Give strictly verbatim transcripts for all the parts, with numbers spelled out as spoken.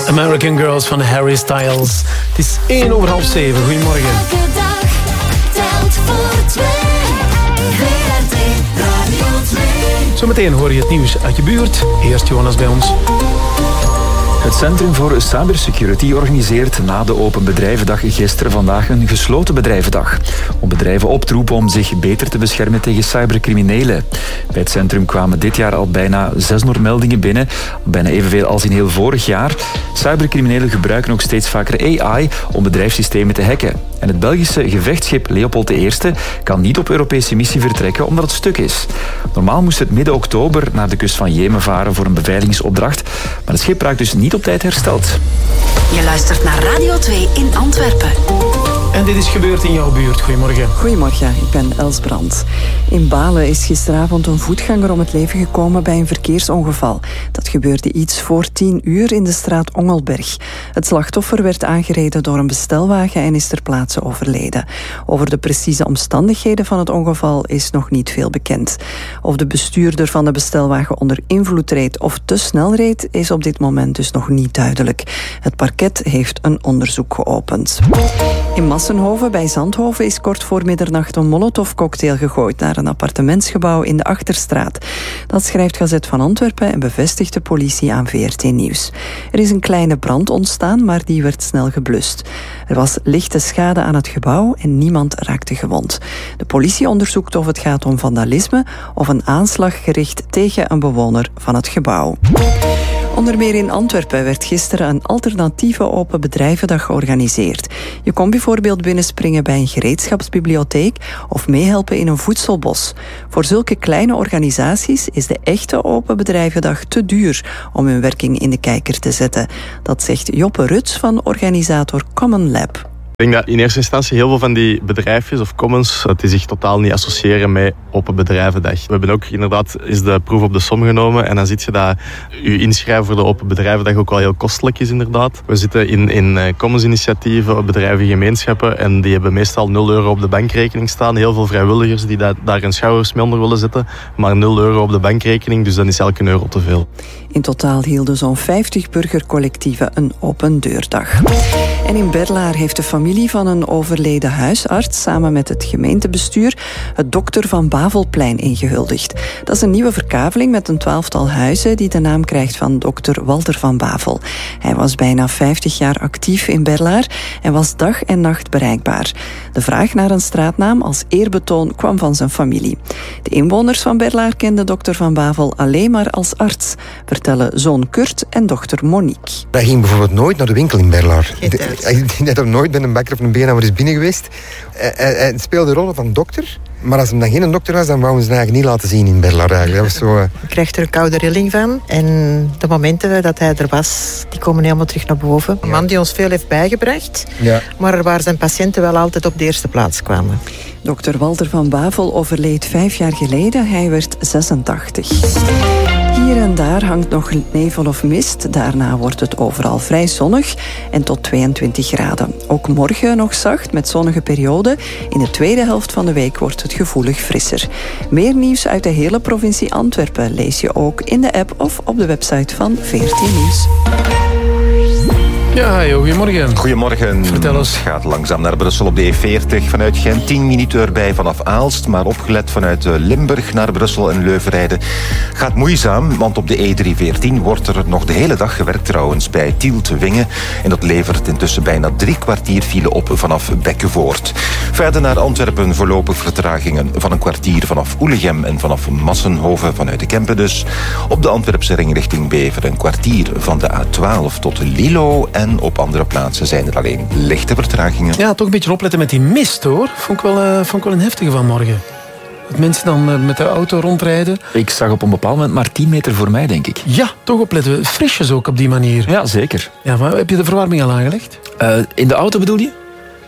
American Girls van Harry Styles. Het is één over half zeven. Goedemorgen. Elke dag telt voor twee. V R T Radio twee. Zometeen hoor je het nieuws uit je buurt. Eerst Jonas bij ons. Het Centrum voor Cybersecurity organiseert na de Open Bedrijvendag gisteren vandaag een gesloten bedrijvendag. Om bedrijven op te roepen om zich beter te beschermen tegen cybercriminelen. Bij het centrum kwamen dit jaar al bijna zeshonderd meldingen binnen, bijna evenveel als in heel vorig jaar. Cybercriminelen gebruiken ook steeds vaker A I om bedrijfssystemen te hacken. En het Belgische gevechtsschip Leopold de Eerste kan niet op Europese missie vertrekken omdat het stuk is. Normaal moest het midden oktober naar de kust van Jemen varen voor een beveiligingsopdracht, maar het schip raakt dus niet op tijd hersteld. Je luistert naar Radio twee in Antwerpen. En dit is gebeurd in jouw buurt. Goedemorgen. Goedemorgen, ik ben Els Brandt. In Balen is gisteravond een voetganger om het leven gekomen bij een verkeersongeval. Dat gebeurde iets voor tien uur in de straat Ongelberg. Het slachtoffer werd aangereden door een bestelwagen en is ter plaatse overleden. Over de precieze omstandigheden van het ongeval is nog niet veel bekend. Of de bestuurder van de bestelwagen onder invloed reed of te snel reed, is op dit moment dus nog niet duidelijk. Het parket heeft een onderzoek geopend. In Massenhoven bij Zandhoven is kort voor middernacht een molotovcocktail gegooid naar een appartementsgebouw in de Achterstraat. Dat schrijft Gazet van Antwerpen en bevestigt de politie aan V R T Nieuws. Er is een kleine brand ontstaan, maar die werd snel geblust. Er was lichte schade aan het gebouw en niemand raakte gewond. De politie onderzoekt of het gaat om vandalisme of een aanslag gericht tegen een bewoner van het gebouw. Onder meer in Antwerpen werd gisteren een alternatieve open bedrijvendag georganiseerd. Je kon bijvoorbeeld binnenspringen bij een gereedschapsbibliotheek of meehelpen in een voedselbos. Voor zulke kleine organisaties is de echte open bedrijvendag te duur om hun werking in de kijker te zetten. Dat zegt Joppe Ruts van organisator Common Lab. Ik denk dat in eerste instantie heel veel van die bedrijfjes of commons die zich totaal niet associëren met Open Bedrijvendag. We hebben ook inderdaad eens de proef op de som genomen en dan zie je dat je inschrijven voor de Open Bedrijvendag ook wel heel kostelijk is inderdaad. We zitten in, in commonsinitiatieven, bedrijven, gemeenschappen en die hebben meestal nul euro op de bankrekening staan. Heel veel vrijwilligers die dat, daar hun schouders mee onder willen zetten, maar nul euro op de bankrekening, dus dan is elke euro te veel. In totaal hielden zo'n vijftig burgercollectieven een open deurdag. En in Berlaar heeft de familie van een overleden huisarts samen met het gemeentebestuur het Dokter van Bavelplein ingehuldigd. Dat is een nieuwe verkaveling met een twaalftal huizen die de naam krijgt van dokter Walter van Bavel. Hij was bijna vijftig jaar actief in Berlaar en was dag en nacht bereikbaar. De vraag naar een straatnaam als eerbetoon kwam van zijn familie. De inwoners van Berlaar kenden dokter Van Bavel alleen maar als arts, vertellen zoon Kurt en dochter Monique. Hij ging bijvoorbeeld nooit naar de winkel in Berlaar. Hij had nooit met een bakker of een beenhouwer is binnen geweest. Hij, hij, hij speelde de rollen van dokter. Maar als hij dan geen dokter was, dan wouden ze hem eigenlijk niet laten zien in Berlaar. Eigenlijk. Dat was zo, uh... Je krijgt er een koude rilling van. En de momenten dat hij er was, die komen helemaal terug naar boven. Een man die ons veel heeft bijgebracht. Ja. Maar waar zijn patiënten wel altijd op de eerste plaats kwamen. dokter Walter van Bavel overleed vijf jaar geleden. Hij werd zesentachtig. Hier en daar hangt nog nevel of mist. Daarna wordt het overal vrij zonnig en tot tweeëntwintig graden. Ook morgen nog zacht met zonnige perioden. In de tweede helft van de week wordt het gevoelig frisser. Meer nieuws uit de hele provincie Antwerpen lees je ook in de app of op de website van V R T Nieuws. Ja, joh, goedemorgen. Goedemorgen. Vertel eens. Het gaat langzaam naar Brussel op de E veertig. Vanuit Gent tien minuten erbij vanaf Aalst. Maar opgelet vanuit Limburg naar Brussel en Leuven rijden. Gaat moeizaam, want op de E driehonderdveertien wordt er nog de hele dag gewerkt trouwens bij Tielt-Wingen. En dat levert intussen bijna drie kwartier file op vanaf Bekkevoort. Verder naar Antwerpen voorlopig vertragingen van een kwartier vanaf Oelegem en vanaf Massenhoven vanuit de Kempen dus. Op de Antwerpse ring richting Beveren een kwartier van de A twaalf tot Lilo. En op andere plaatsen zijn er alleen lichte vertragingen. Ja, toch een beetje opletten met die mist, hoor. Vond ik wel, uh, vond ik wel een heftige vanmorgen. Dat mensen dan uh, met de auto rondrijden. Ik zag op een bepaald moment maar tien meter voor mij, denk ik. Ja, toch opletten. Frisjes ook op die manier. Ja, zeker. Ja, maar heb je de verwarming al aangelegd? Uh, in de auto bedoel je?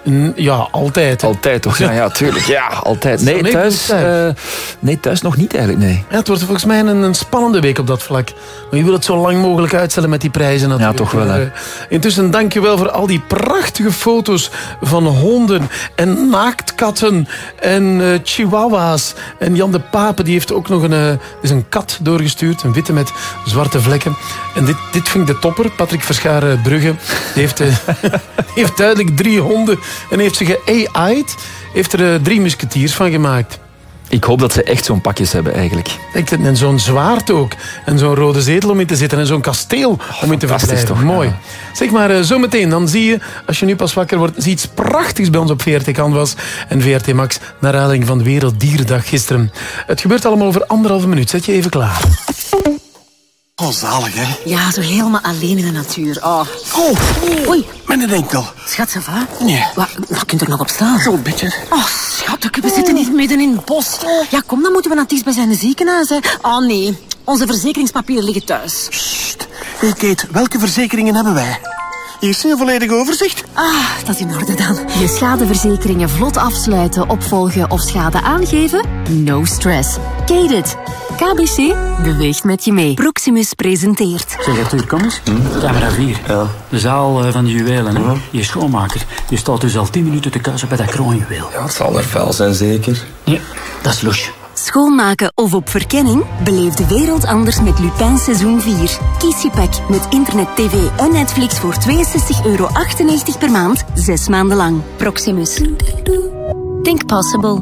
N- ja, altijd. Hè. Altijd toch? Ja, ja, tuurlijk. Ja, altijd. Nee, Nee, thuis, thuis. uh, nee, thuis nog niet eigenlijk, nee. Ja, het wordt volgens mij een, een spannende week op dat vlak. Maar je wil het zo lang mogelijk uitstellen met die prijzen natuurlijk. Ja, toch wel, hè. Intussen dank je wel voor al die prachtige foto's van honden en naaktkatten en uh, chihuahua's. En Jan de Pape die heeft ook nog een, uh, is een kat doorgestuurd, een witte met zwarte vlekken. En dit, dit vind ik de topper. Patrick Verscharen-Brugge die heeft, uh, heeft duidelijk drie honden en heeft ze ge-A I'd. Heeft er uh, drie musketiers van gemaakt. Ik hoop dat ze echt zo'n pakjes hebben eigenlijk. En zo'n zwaard ook. En zo'n rode zetel om in te zitten. En zo'n kasteel om in te verblijven. toch, Mooi. ja. Zeg maar, uh, zometeen dan zie je, als je nu pas wakker wordt, zie je iets prachtigs bij ons op V R T Canvas en V R T Max naar aanleiding van Werelddierendag gisteren. Het gebeurt allemaal over anderhalve minuut. Zet je even klaar. Oh, zalig, hè? Ja, zo helemaal alleen in de natuur. Oh, Oh, oei. Mijn enkel. Schat, ça va? Nee. Wat, wat kunt er nog op staan? Zo'n beetje. Oh, schat, we zitten niet midden in het bos. Ja, kom, dan moeten we naar het dichtstbijzijnde ziekenhuis. Hè. Oh, nee. Onze verzekeringspapieren liggen thuis. Sst. Hey, Kate, welke verzekeringen hebben wij? Eerst een volledig overzicht. Ah, dat is in orde dan. Je schadeverzekeringen vlot afsluiten, opvolgen of schade aangeven? No stress. Kate it. K B C beweegt met je mee. Proximus presenteert. Zeg, Arthur, kom eens. Hm? Camera vier. Ja. De zaal van de juwelen. Hè? Ja. Je schoonmaker. Je staat dus al tien minuten te kuisen bij dat kroonjuweel. Ja, het zal er vuil zijn, zeker. Ja, dat is louche. Schoonmaken of op verkenning? Beleef de wereld anders met Lupin seizoen vier. Kies je pack met internet, tv en Netflix voor tweeënzestig euro achtennegentig per maand, zes maanden lang. Proximus. Think possible.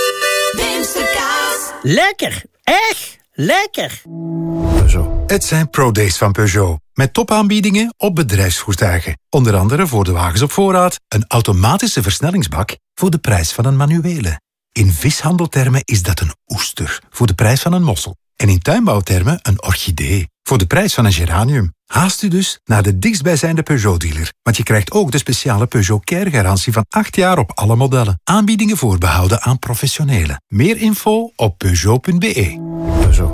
Lekker! Echt lekker! Peugeot. Het zijn Pro-Days van Peugeot. Met topaanbiedingen op bedrijfsvoertuigen. Onder andere voor de wagens op voorraad een automatische versnellingsbak voor de prijs van een manuele. In vishandeltermen is dat een oester voor de prijs van een mossel. En in tuinbouwtermen een orchidee voor de prijs van een geranium. Haast u dus naar de dichtstbijzijnde Peugeot-dealer. Want je krijgt ook de speciale Peugeot Care-garantie van acht jaar op alle modellen. Aanbiedingen voorbehouden aan professionelen. Meer info op peugeot punt be. Peugeot.